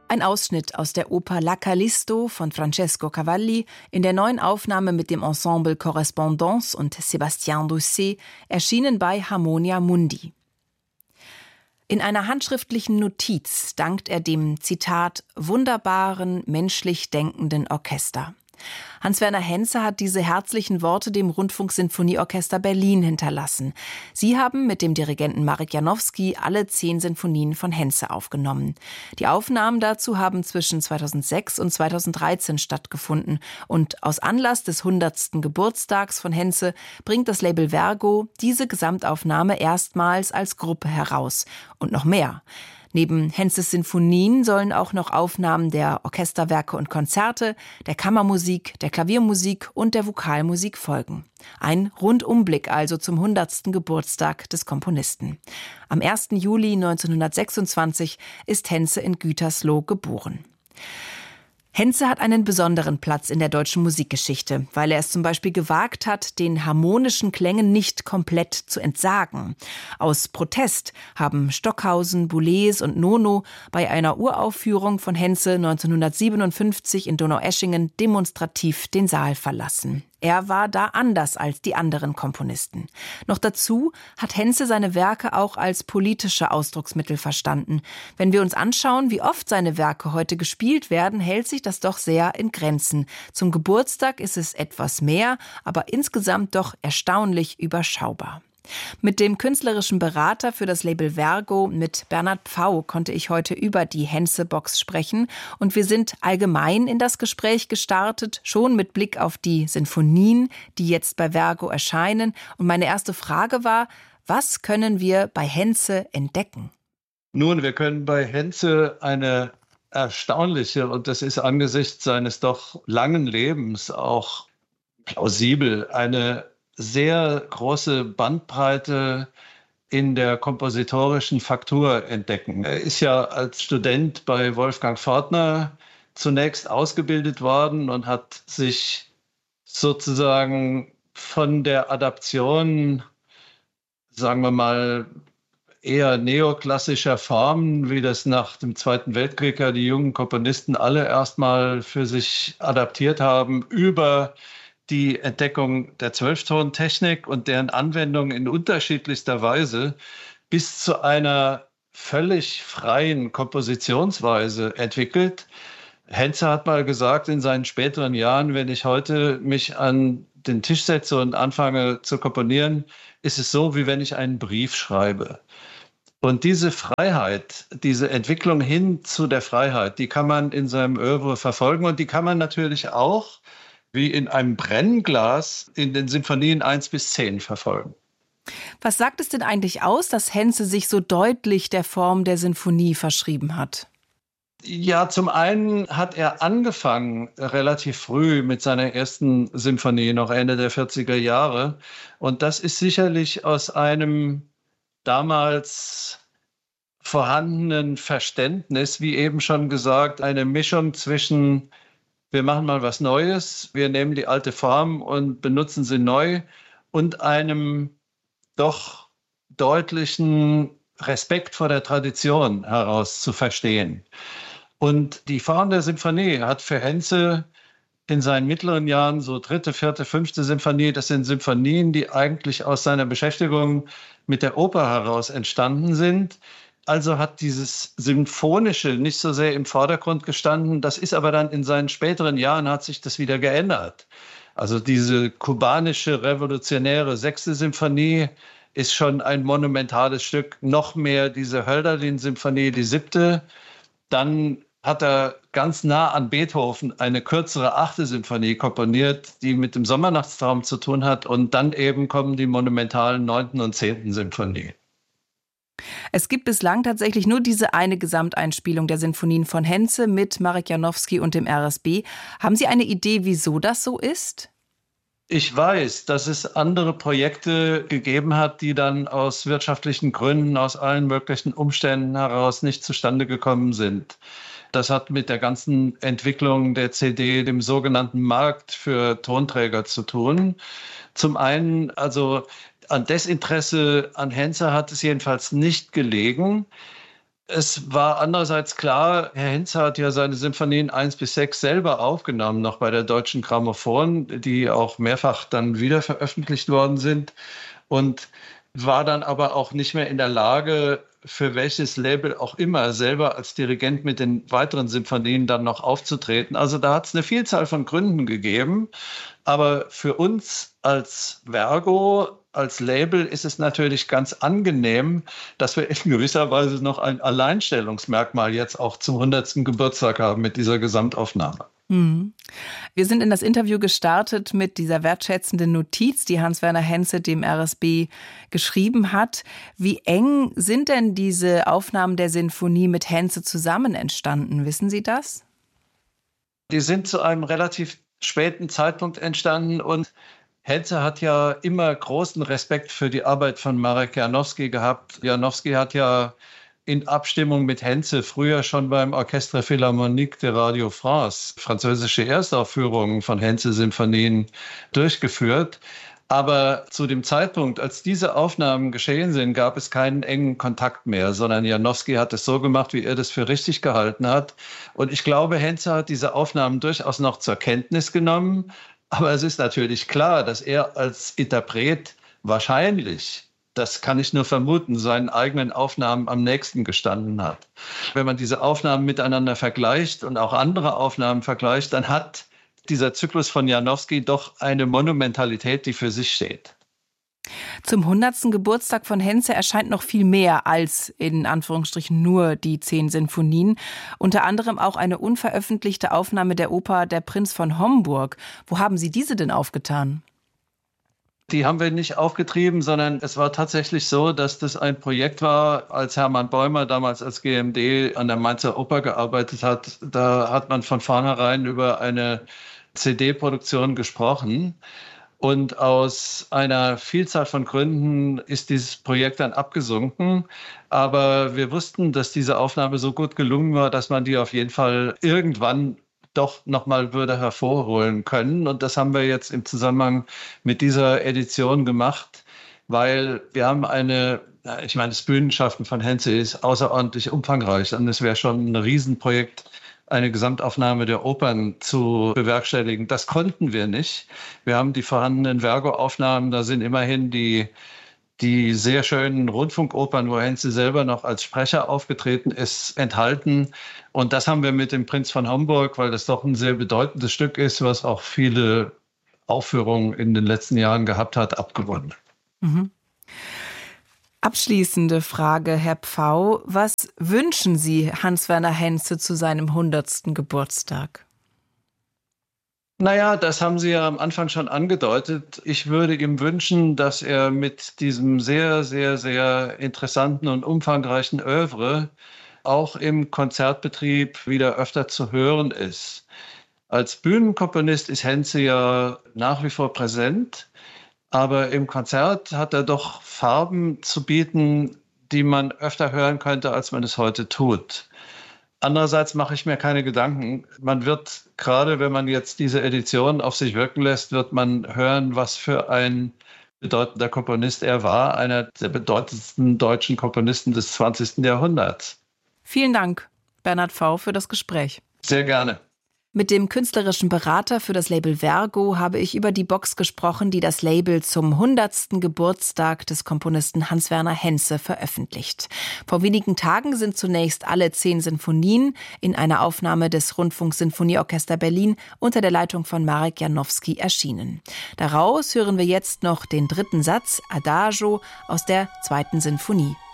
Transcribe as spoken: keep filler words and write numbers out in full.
Ein Ausschnitt aus der Oper La Callisto von Francesco Cavalli in der neuen Aufnahme mit dem Ensemble Correspondance und Sébastien Doucet, erschienen bei Harmonia Mundi. In einer handschriftlichen Notiz dankt er dem, Zitat, wunderbaren, menschlich denkenden Orchester. Hans-Werner Henze hat diese herzlichen Worte dem Rundfunksinfonieorchester Berlin hinterlassen. Sie haben mit dem Dirigenten Marek Janowski alle zehn Sinfonien von Henze aufgenommen. Die Aufnahmen dazu haben zwischen zweitausendsechs und zweitausenddreizehn stattgefunden. Und aus Anlass des hundertsten Geburtstags von Henze bringt das Label Vergo diese Gesamtaufnahme erstmals als Gruppe heraus. Und noch mehr. Neben Henzes Sinfonien sollen auch noch Aufnahmen der Orchesterwerke und Konzerte, der Kammermusik, der Klaviermusik und der Vokalmusik folgen. Ein Rundumblick also zum hundertsten Geburtstag des Komponisten. Am ersten Juli neunzehnhundertsechsundzwanzig ist Henze in Gütersloh geboren. Henze hat einen besonderen Platz in der deutschen Musikgeschichte, weil er es zum Beispiel gewagt hat, den harmonischen Klängen nicht komplett zu entsagen. Aus Protest haben Stockhausen, Boulez und Nono bei einer Uraufführung von Henze neunzehnhundertsiebenundfünfzig in Donaueschingen demonstrativ den Saal verlassen. Er war da anders als die anderen Komponisten. Noch dazu hat Henze seine Werke auch als politische Ausdrucksmittel verstanden. Wenn wir uns anschauen, wie oft seine Werke heute gespielt werden, hält sich das doch sehr in Grenzen. Zum Geburtstag ist es etwas mehr, aber insgesamt doch erstaunlich überschaubar. Mit dem künstlerischen Berater für das Label Vergo, mit Bernhard Pfau, konnte ich heute über die Henze-Box sprechen. Und wir sind allgemein in das Gespräch gestartet, schon mit Blick auf die Sinfonien, die jetzt bei Vergo erscheinen. Und meine erste Frage war, was können wir bei Henze entdecken? Nun, wir können bei Henze eine erstaunliche, und das ist angesichts seines doch langen Lebens auch plausibel, eine sehr große Bandbreite in der kompositorischen Faktur entdecken. Er ist ja als Student bei Wolfgang Fortner zunächst ausgebildet worden und hat sich sozusagen von der Adaption, sagen wir mal, eher neoklassischer Formen, wie das nach dem Zweiten Weltkrieg ja die jungen Komponisten alle erstmal für sich adaptiert haben, über die Entdeckung der Zwölftontechnik und deren Anwendung in unterschiedlichster Weise bis zu einer völlig freien Kompositionsweise entwickelt. Henze hat mal gesagt in seinen späteren Jahren, wenn ich heute mich an den Tisch setze und anfange zu komponieren, ist es so, wie wenn ich einen Brief schreibe. Und diese Freiheit, diese Entwicklung hin zu der Freiheit, die kann man in seinem Oeuvre verfolgen und die kann man natürlich auch wie in einem Brennglas in den Sinfonien eins bis zehn verfolgen. Was sagt es denn eigentlich aus, dass Henze sich so deutlich der Form der Sinfonie verschrieben hat? Ja, zum einen hat er angefangen relativ früh mit seiner ersten Sinfonie, noch Ende der vierziger Jahre. Und das ist sicherlich aus einem damals vorhandenen Verständnis, wie eben schon gesagt, eine Mischung zwischen wir machen mal was Neues, wir nehmen die alte Form und benutzen sie neu und einem doch deutlichen Respekt vor der Tradition heraus zu verstehen. Und die Form der Symphonie hat für Henze in seinen mittleren Jahren, so dritte, vierte, fünfte Symphonie, das sind Symphonien, die eigentlich aus seiner Beschäftigung mit der Oper heraus entstanden sind. Also hat dieses Symphonische nicht so sehr im Vordergrund gestanden. Das ist aber dann in seinen späteren Jahren hat sich das wieder geändert. Also diese kubanische, revolutionäre sechste Symphonie ist schon ein monumentales Stück. Noch mehr diese Hölderlin-Symphonie, die siebte. Dann hat er ganz nah an Beethoven eine kürzere achte Symphonie komponiert, die mit dem Sommernachtstraum zu tun hat. Und dann eben kommen die monumentalen neunten und zehnten Symphonie. Es gibt bislang tatsächlich nur diese eine Gesamteinspielung der Sinfonien von Henze mit Marek Janowski und dem R S B. Haben Sie eine Idee, wieso das so ist? Ich weiß, dass es andere Projekte gegeben hat, die dann aus wirtschaftlichen Gründen, aus allen möglichen Umständen heraus nicht zustande gekommen sind. Das hat mit der ganzen Entwicklung der C D, dem sogenannten Markt für Tonträger zu tun. Zum einen, also an Desinteresse an Henze hat es jedenfalls nicht gelegen. Es war andererseits klar, Herr Henze hat ja seine Symphonien eins bis sechs selber aufgenommen, noch bei der Deutschen Grammophon, die auch mehrfach dann wieder veröffentlicht worden sind, und war dann aber auch nicht mehr in der Lage, für welches Label auch immer selber als Dirigent mit den weiteren Symphonien dann noch aufzutreten. Also da hat es eine Vielzahl von Gründen gegeben. Aber für uns als Vergo, als Label ist es natürlich ganz angenehm, dass wir in gewisser Weise noch ein Alleinstellungsmerkmal jetzt auch zum hundertsten Geburtstag haben mit dieser Gesamtaufnahme. Mhm. Wir sind in das Interview gestartet mit dieser wertschätzenden Notiz, die Hans-Werner Henze dem R S B geschrieben hat. Wie eng sind denn diese Aufnahmen der Sinfonie mit Henze zusammen entstanden? Wissen Sie das? Die sind zu einem relativ späten Zeitpunkt entstanden und Henze hat ja immer großen Respekt für die Arbeit von Marek Janowski gehabt. Janowski hat ja in Abstimmung mit Henze früher schon beim Orchestre Philharmonique de Radio France französische Erstaufführungen von Henze-Symphonien durchgeführt. Aber zu dem Zeitpunkt, als diese Aufnahmen geschehen sind, gab es keinen engen Kontakt mehr, sondern Janowski hat es so gemacht, wie er das für richtig gehalten hat. Und ich glaube, Henze hat diese Aufnahmen durchaus noch zur Kenntnis genommen. Aber es ist natürlich klar, dass er als Interpret wahrscheinlich, das kann ich nur vermuten, seinen eigenen Aufnahmen am nächsten gestanden hat. Wenn man diese Aufnahmen miteinander vergleicht und auch andere Aufnahmen vergleicht, dann hat dieser Zyklus von Janowski doch eine Monumentalität, die für sich steht. Zum hundertsten Geburtstag von Henze erscheint noch viel mehr als in Anführungsstrichen nur die zehn Sinfonien. Unter anderem auch eine unveröffentlichte Aufnahme der Oper Der Prinz von Homburg. Wo haben Sie diese denn aufgetan? Die haben wir nicht aufgetrieben, sondern es war tatsächlich so, dass das ein Projekt war, als Hermann Bäumer damals als G M D an der Mainzer Oper gearbeitet hat. Da hat man von vornherein über eine C D-Produktion gesprochen. Und aus einer Vielzahl von Gründen ist dieses Projekt dann abgesunken. Aber wir wussten, dass diese Aufnahme so gut gelungen war, dass man die auf jeden Fall irgendwann doch nochmal würde hervorholen können. Und das haben wir jetzt im Zusammenhang mit dieser Edition gemacht, weil wir haben eine, ich meine, das Bühnenschaffen von Henze ist außerordentlich umfangreich. Und es wäre schon ein Riesenprojekt, eine Gesamtaufnahme der Opern zu bewerkstelligen. Das konnten wir nicht. Wir haben die vorhandenen Vergo-Aufnahmen, da sind immerhin die, die sehr schönen Rundfunkopern, wo Henze selber noch als Sprecher aufgetreten ist, enthalten. Und das haben wir mit dem Prinz von Homburg, weil das doch ein sehr bedeutendes Stück ist, was auch viele Aufführungen in den letzten Jahren gehabt hat, abgewonnen. Mhm. Abschließende Frage, Herr Pfau. Was wünschen Sie Hans-Werner Henze zu seinem hundertsten Geburtstag? Naja, das haben Sie ja am Anfang schon angedeutet. Ich würde ihm wünschen, dass er mit diesem sehr, sehr, sehr interessanten und umfangreichen Œuvre auch im Konzertbetrieb wieder öfter zu hören ist. Als Bühnenkomponist ist Henze ja nach wie vor präsent. Aber im Konzert hat er doch Farben zu bieten, die man öfter hören könnte, als man es heute tut. Andererseits mache ich mir keine Gedanken. Man wird, gerade wenn man jetzt diese Edition auf sich wirken lässt, wird man hören, was für ein bedeutender Komponist er war. Einer der bedeutendsten deutschen Komponisten des zwanzigsten Jahrhunderts. Vielen Dank, Bernhard Pfau, für das Gespräch. Sehr gerne. Mit dem künstlerischen Berater für das Label Vergo habe ich über die Box gesprochen, die das Label zum hundertsten Geburtstag des Komponisten Hans-Werner Henze veröffentlicht. Vor wenigen Tagen sind zunächst alle zehn Sinfonien in einer Aufnahme des Rundfunksinfonieorchester Berlin unter der Leitung von Marek Janowski erschienen. Daraus hören wir jetzt noch den dritten Satz, Adagio, aus der zweiten Sinfonie.